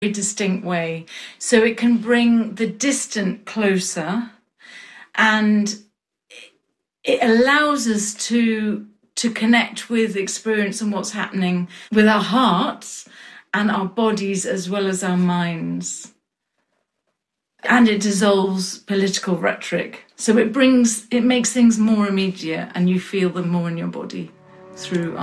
distinct way. So it can bring the distant closer, and it allows us to connect with experience and what's happening with our hearts and our bodies as well as our minds. And it dissolves political rhetoric. So it makes things more immediate, and you feel them more in your body through